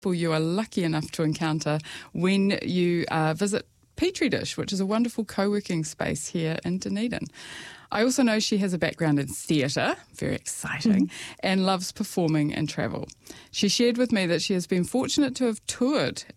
people you are lucky enough to encounter when you visit Petri Dish, which is a wonderful co-working space here in Dunedin. I also know she has a background in theatre, very exciting, and loves performing and travel. She shared with me that she has been fortunate to have toured